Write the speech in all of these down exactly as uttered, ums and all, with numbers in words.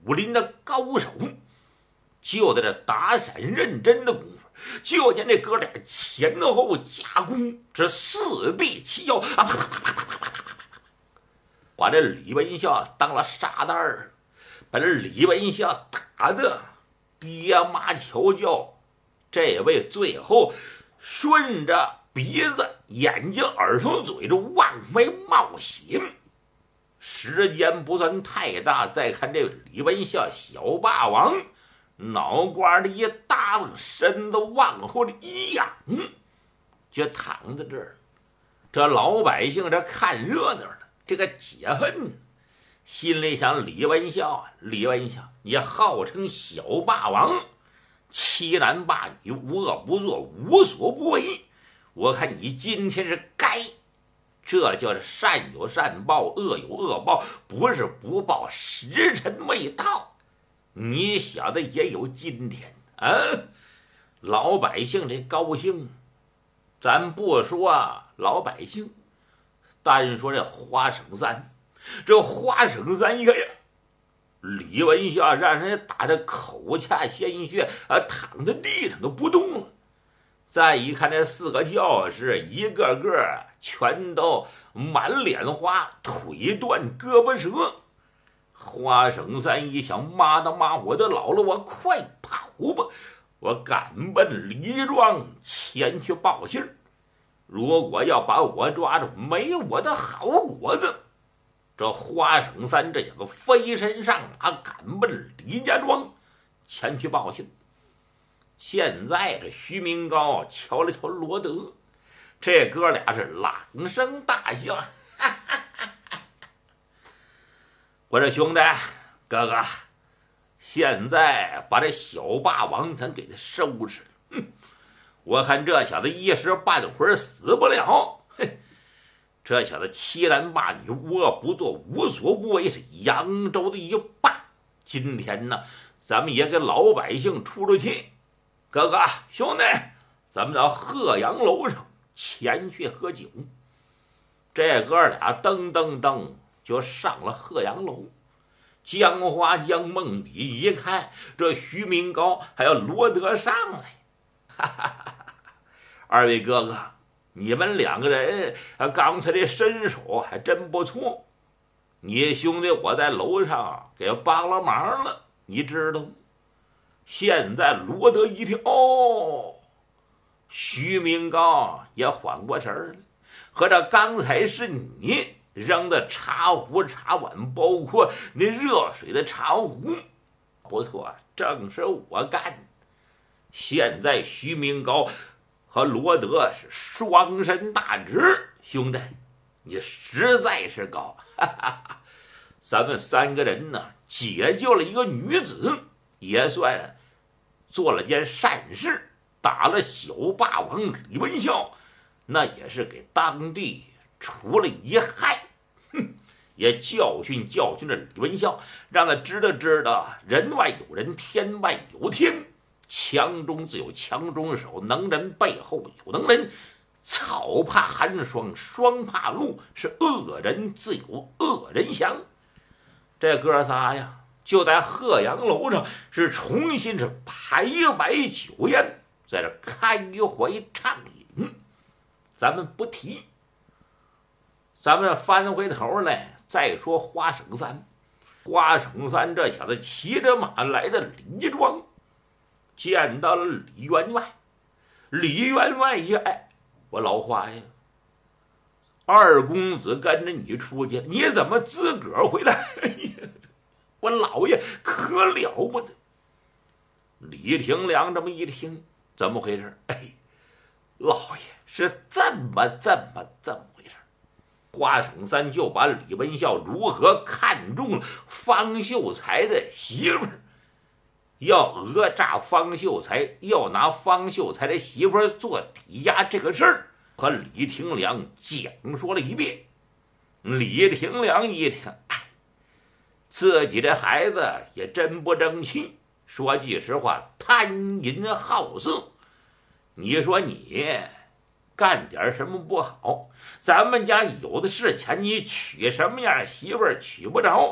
武林的高手。就在这打闪认真的功夫，就见这哥俩前后夹攻，这四臂齐腰啊，啪啪啪啪啪啪，把这李文孝当了沙袋儿，把这李文孝打的爹妈瞧叫。这位最后顺着鼻子、眼睛、耳朵、嘴着往外冒血。时间不算太大，再看这李文孝小霸王，脑瓜的一耷拉，身子往后的一仰，就躺在这儿。这老百姓这看热闹的，这个解恨，心里想：李文孝啊，李文孝，你号称小霸王，欺男霸女，无恶不作，无所不为。我看你今天是该。这就是善有善报，恶有恶报，不是不报，时辰未到。你小子也有今天啊！老百姓这高兴，咱不说啊，老百姓，单说这花生山，这花生山一看呀，李文孝让人打得口掐鲜血啊，躺在地上都不动了。再一看这四个教士，一个个全都满脸花，腿断胳膊折。花生三一想：妈的妈，我都老了，我快跑吧！我赶奔黎庄前去报信儿。如果要把我抓住，没我的好果子。这花生三这小子飞身上马，赶奔李家庄前去报信。现在这徐明高瞧了瞧罗德，这哥俩是朗声大笑，哈哈哈哈。我说兄弟哥哥，现在把这小霸王咱给他收拾了。哼，我看这小子一时半会儿死不了。嘿，这小子欺男霸女，无恶不作，无所不为，是扬州的一霸。今天呢，咱们也给老百姓出出气。哥哥兄弟，咱们到鹤阳楼上前去喝酒。这哥俩噔噔噔就上了鹤阳楼。江花江梦比一看这徐明高还有罗德上来，哈哈哈哈！二位哥哥，你们两个人刚才这身手还真不错。你兄弟我在楼上给帮了忙了，你知道吗？现在罗德一听，哦，徐明高也缓过神儿了，合着刚才是你扔的茶壶茶碗，包括那热水的茶壶，不错，正是我干的。现在徐明高和罗德是双身大直，兄弟你实在是高，哈哈哈！咱们三个人呢解救了一个女子，也算做了件善事，打了小霸王李文孝，那也是给当地除了一害。哼，也教训教训了李文孝，让他知道知道人外有人，天外有天，强中自有强中手，能人背后有能人，草怕寒霜，霜怕露，是恶人自有恶人降。这哥仨呀就在鹤阳楼上是重新是排摆酒宴，在这开怀畅饮。咱们不提，咱们翻回头来再说花生三。花生三这小子骑着马来的李庄，见到了李员外。李员外一哎，我老花呀，二公子跟着你出去，你怎么自个儿回来？哎呀，我老爷可了不得。李廷良这么一听，怎么回事？哎，老爷是这么这么这么回事。花生三就把李文孝如何看中了方秀才的媳妇儿，要讹诈方秀才，要拿方秀才的媳妇儿做抵押这个事儿，和李廷良讲说了一遍。李廷良一听，哎，自己的孩子也真不争气，说句实话，贪淫好色。你说你干点什么不好？咱们家有的是钱，你娶什么样的媳妇儿娶不着？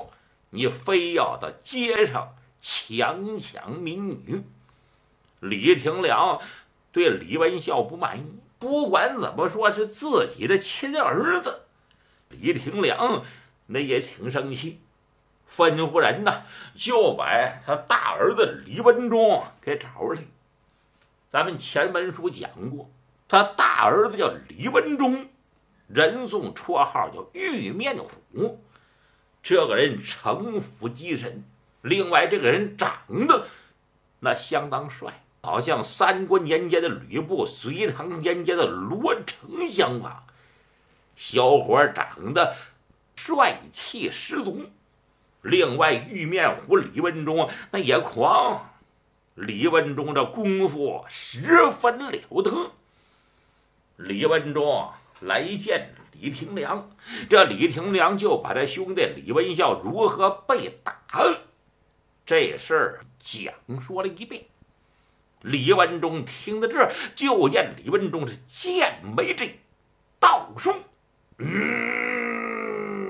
你非要到街上强抢民女。李廷良对李文孝不满意，不管怎么说是自己的亲儿子，李廷良那也挺生气，吩咐人呢就把他大儿子李文忠给找来。咱们前文书讲过，他大儿子叫李文忠，人送绰号叫玉面虎。这个人城府极深，另外这个人长得那相当帅，好像三国年间的吕布，隋唐年间的罗成相仿。小伙长得帅气十足。另外玉面虎李文忠那也狂，李文忠这功夫十分了得。李文忠来见李廷良，这李廷良就把这兄弟李文孝如何被打这事儿讲说了一遍。李文忠听到这儿，就见李文忠是剑眉这倒竖，嗯，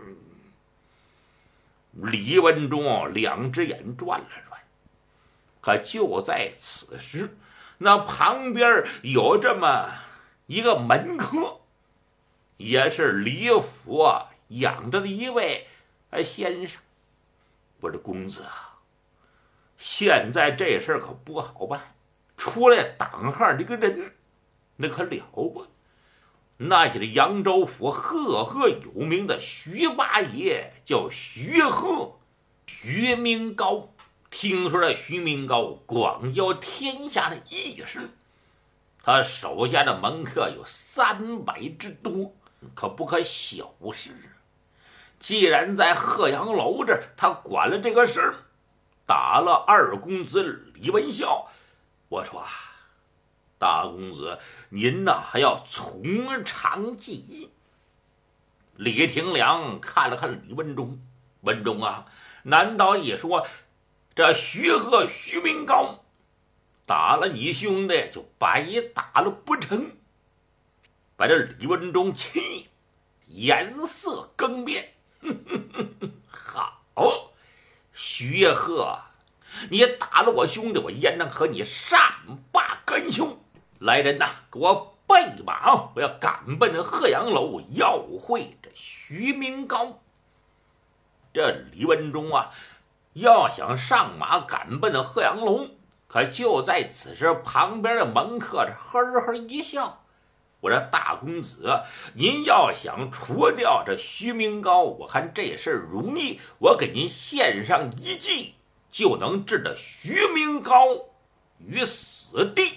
李文忠两只眼转了转。可就在此时，那旁边有这么一个门客，也是李府养着的一位先生。我说公子啊，现在这事儿可不好办，出来挡汉这个人那可了不，那是扬州府赫赫有名的徐八爷，叫徐鹤，徐明高。听说这徐明高广交天下的义士，他手下的门客有三百之多，可不可小视。既然在鹤阳楼这他管了这个事儿，打了二公子李文孝，我说啊，大公子您呐还要从长计议。李廷良看了看李文忠，文忠啊，难道一说这徐鹤徐明高打了你兄弟就白打了不成？把这李文忠气颜色更变，好，徐鹤，你打了我兄弟，我焉能和你善罢甘休？来人呐，给我备马，我要赶奔鹤阳楼要会这徐明高。这李文忠啊，要想上马赶奔鹤阳楼，可就在此时，旁边的门客是呵呵一笑。我说大公子，您要想除掉这徐明高，我看这事儿容易，我给您献上一计，就能置这徐明高于死地。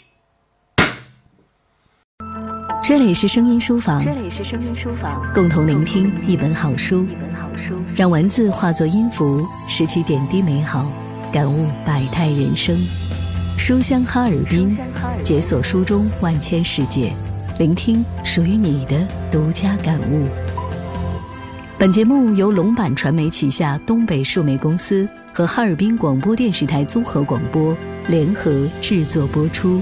这里是声音书房，这里是声音书房，共同聆听一本好书，一本好书，让文字化作音符，拾起点滴美好，感悟百态人生。书香哈尔滨，解锁书中万千世界，聆听属于你的独家感悟。本节目由龙版传媒旗下东北数媒公司和哈尔滨广播电视台综合广播联合制作播出。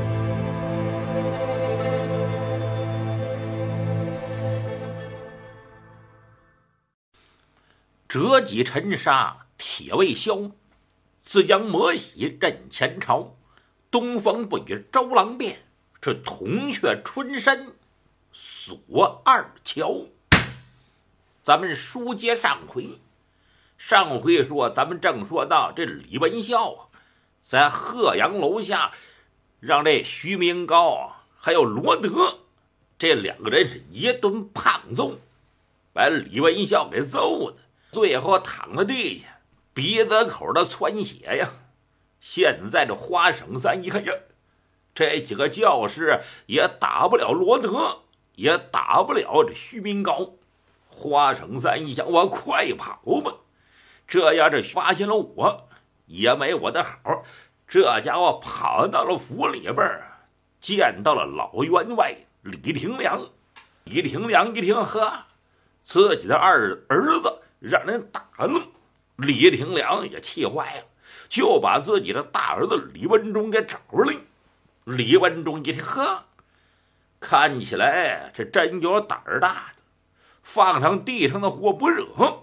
折戟沉沙铁未销，自将磨洗任前朝。东风不与周郎便，是铜雀春深锁二乔。咱们书接上回，上回说咱们正说到这李文孝啊，在鹤阳楼下让这徐明高啊还有罗德这两个人是一顿胖揍，把李文孝给揍的最后躺在地下，鼻子口的窜血呀。现在这花省三一看呀，这几个教师也打不了罗德，也打不了这徐明高。花省三一想，我快跑吧，这要是发现了我也没我的好。这家伙跑到了府里边，见到了老员外李廷良。李廷良一听，呵，自己的二儿子让人打了，李廷良也气坏了，就把自己的大儿子李文忠给找来。李文忠一听，呵，看起来这真有胆儿大的，放上地上的火不惹。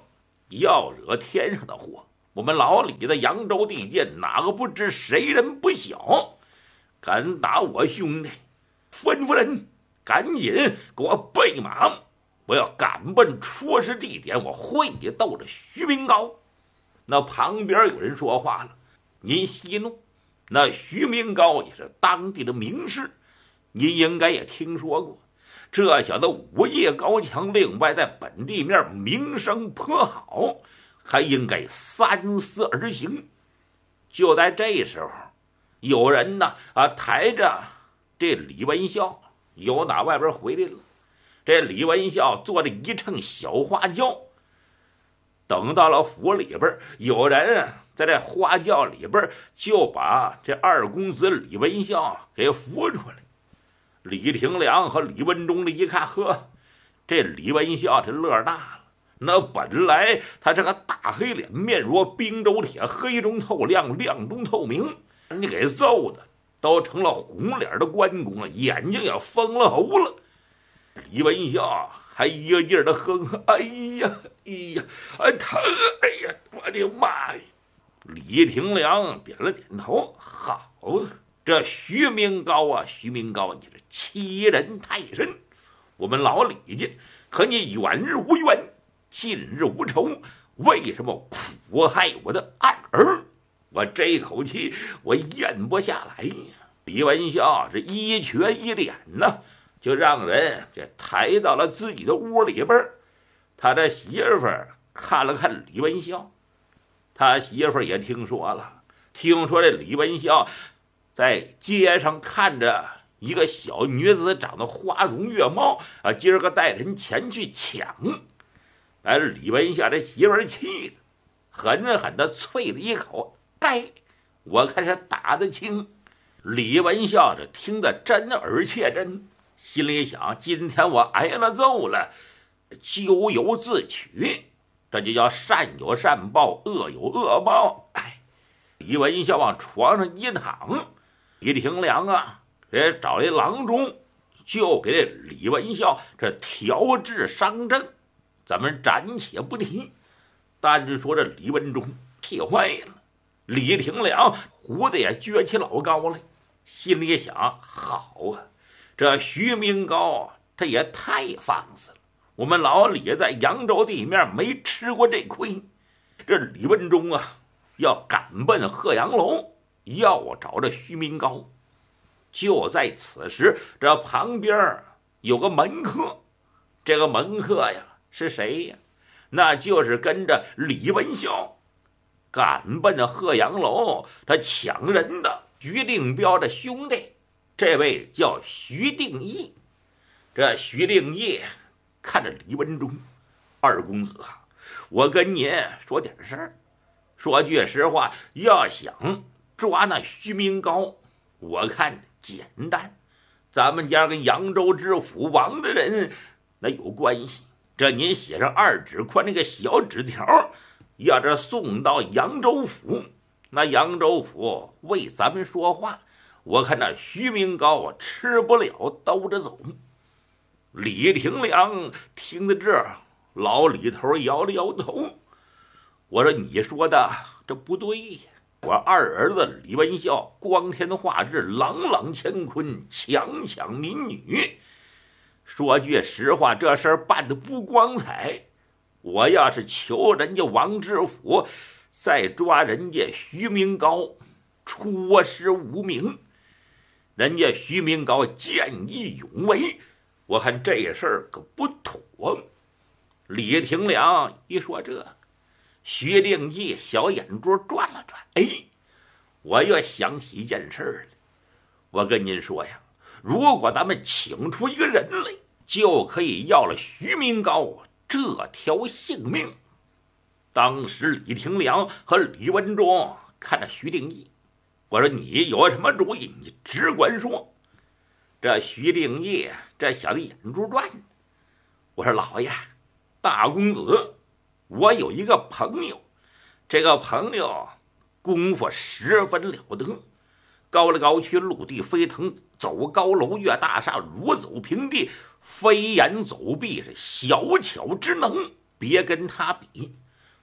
要惹天上的祸，我们老李的扬州地界哪个不知谁人不晓？敢打我兄弟，吩咐人赶紧给我备马，我要赶奔出事地点，我会斗着徐明高。那旁边有人说话了，您息怒，那徐明高也是当地的名士，您应该也听说过，这小子武艺高强，另外在本地面名声颇好，还应该三思而行。就在这时候，有人呢啊抬着这李文孝由打外边回来了。这李文孝坐着一乘小花轿，等到了府里边，有人在这花轿里边就把这二公子李文孝给扶出来。李廷良和李文忠的一看，呵，这李文孝这乐大了。那本来他这个大黑脸，面如冰州铁，黑中透亮，亮中透明，你给揍的都成了红脸的关公了，眼睛也封了喉了。李文孝还一个劲儿的哼，哎呀哎呀哎疼，哎呀我的妈呀！李廷良点了点头，好，这徐明高啊，徐明高，你这欺人太甚！我们老李家和你远日无冤，近日无仇，为什么苦害我的二儿？我这口气我咽不下来呀！李文孝是一瘸一脸呢，就让人这抬到了自己的屋里边。他的媳妇儿看了看李文孝，他媳妇儿也听说了，听说这李文孝在街上看着一个小女子长得花容月貌啊，今儿个带人前去抢。哎，李文孝这媳妇儿气的狠狠的啐了一口，该我看是打得轻。李文孝这听得真而且真，心里想，今天我挨了揍了，咎由自取，这就叫善有善报，恶有恶报。哎，李文孝往床上一躺，李廷良啊也找来郎中，就给这李文孝这调治伤症。咱们暂且不提，但是说这李文忠气坏了，李廷良胡子也撅起老高来，心里想，好啊，这徐明高这也太放肆了，我们老李在扬州地面没吃过这亏。这李文忠啊要赶奔鹤阳楼，要找这徐明高。就在此时，这旁边有个门客，这个门客呀是谁呀？那就是跟着李文孝赶奔鹤阳楼他抢人的徐定彪的兄弟，这位叫徐定义。这徐定义看着李文忠，二公子啊，我跟您说点事儿。说句实话，要想抓那徐明高，我看简单。咱们家跟扬州知府王的人那有关系，这您写上二指宽那个小纸条，要这送到扬州府，那扬州府为咱们说话，我看那徐明高啊吃不了兜着走。李廷良听到这儿，老李头摇了摇头，我说你说的这不对呀，我二儿子李文孝光天化日，朗朗乾坤，强抢民女，说句实话，这事儿办得不光彩。我要是求人家王知府再抓人家徐明高，出师无名，人家徐明高见义勇为，我看这事儿可不妥。李廷良一说这，徐定义小眼珠转了转，哎，我又想起一件事了。我跟您说呀，如果咱们请出一个人来，就可以要了徐明高这条性命。当时李廷良和李文忠看着徐定义，我说你有什么主意，你只管说。这徐定义这小子眼珠转，我说老爷大公子，我有一个朋友，这个朋友功夫十分了得，高来高去，陆地飞腾，走高楼越大厦，如走平地，飞檐走壁是小巧之能，别跟他比。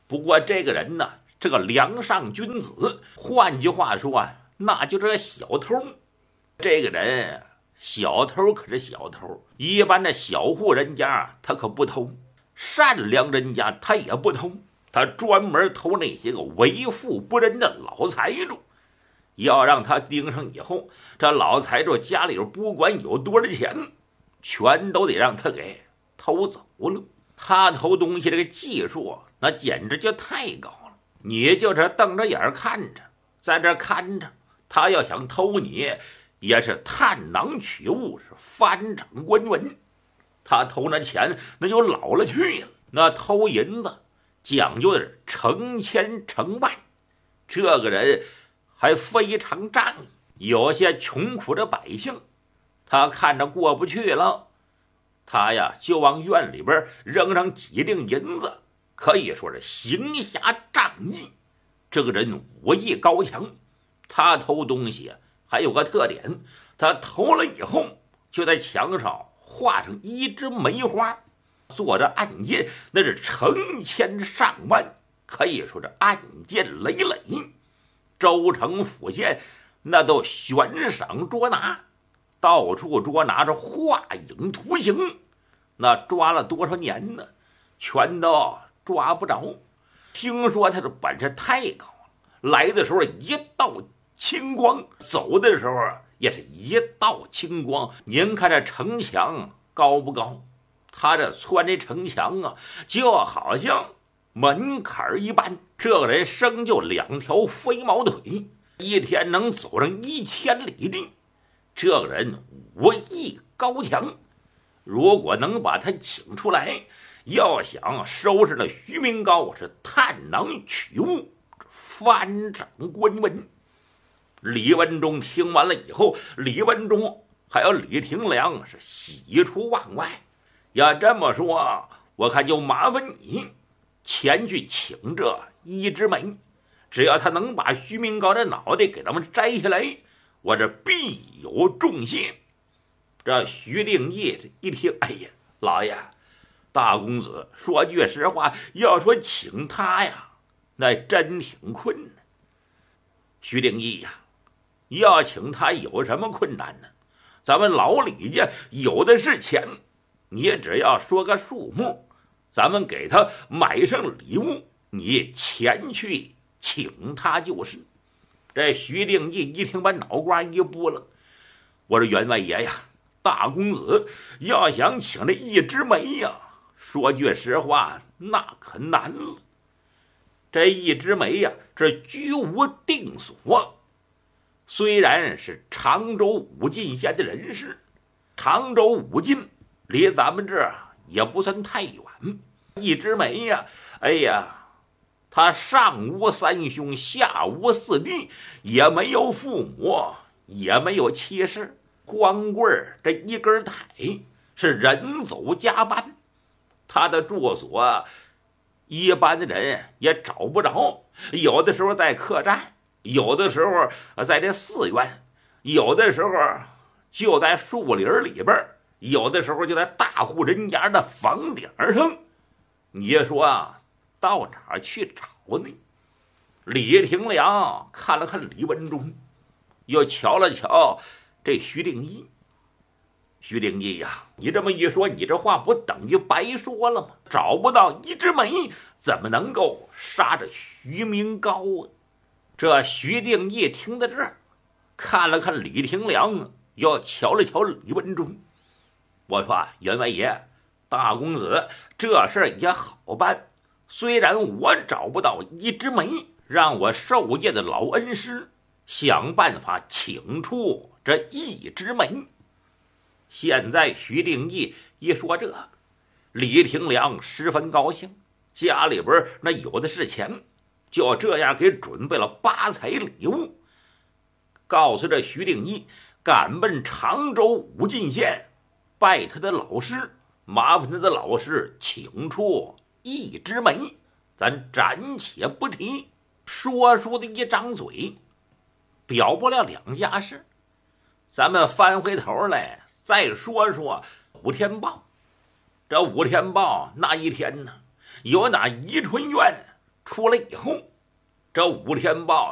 不过这个人呢，这个梁上君子，换句话说啊，那就是个小偷。这个人小偷可是小偷，一般的小户人家他可不偷，善良人家他也不偷，他专门偷那些个为富不仁的老财主。要让他盯上以后，这老财主家里不管有多少钱，全都得让他给偷走了。他偷东西这个技术那简直就太高了，你就这瞪着眼看着，在这看着，他要想偷你也是探囊取物，是翻掌观文。他偷那钱那就老了去了，那偷银子讲究的是成千成万，这个人还非常仗义。有些穷苦的百姓他看着过不去了，他呀就往院里边扔上几锭银子，可以说是行侠仗义。这个人武艺高强，他偷东西还有个特点，他偷了以后就在墙上画上一枝梅花，做着案件那是成千上万，可以说是案件累累。州城府县那都悬赏捉拿，到处捉拿着画影图形，那抓了多少年呢，全都抓不着。听说他的本事太高了，来的时候一道青光，走的时候也是一道青光。您看这城墙高不高？他这穿这城墙啊，就好像门槛一般。这个人生就两条飞毛腿，一天能走上一千里地。这个人武艺高强，如果能把他请出来，要想收拾了徐明高是探囊取物，翻掌观文。李文忠听完了以后，李文忠还有李廷良是喜出望外。要这么说，我看就麻烦你前去请这一枝梅，只要他能把徐明高的脑袋给咱们摘下来，我这必有重谢。这徐定义一听，哎呀，老爷大公子，说句实话，要说请他呀，那真挺困难。徐定义呀，要请他有什么困难呢？咱们老李家有的是钱，你只要说个数目，咱们给他买上礼物，你前去请他就是。这徐定义一听，把脑瓜一拨了，我说员外爷呀，大公子要想请这一枝梅呀，说句实话，那可难了。这一枝梅呀，这居无定所。虽然是常州武进县的人士，常州武进离咱们这儿也不算太远。一枝梅呀，哎呀，他上无三兄，下无四弟，也没有父母，也没有妻室，光棍这一根台，是人走家搬。他的住所一般的人也找不着，有的时候在客栈，有的时候在这寺院，有的时候就在树林里边，有的时候就在大户人家的房顶上。你说啊，到哪儿去找呢？李廷良看了看李文忠，又瞧了瞧这徐定义。徐定义呀，你这么一说，你这话不等于白说了吗？找不到一枝梅，怎么能够杀着徐明高啊？这徐定义听到这儿，看了看李廷良，又瞧了瞧李文忠。我说员外爷，大公子这事儿也好办，虽然我找不到一枝梅，让我受戒的老恩师想办法请出这一枝梅。现在徐定义一说这个，李廷良十分高兴，家里边那有的是钱，就这样给准备了八彩礼物，告诉这徐定义赶奔常州武进县拜他的老师，麻烦他的老师请出一枝梅。咱暂且不提，说书的一张嘴表不了两家事。咱们翻回头来再说说五天报。这五天报那一天呢，有哪宜春院出来以后，这武天霸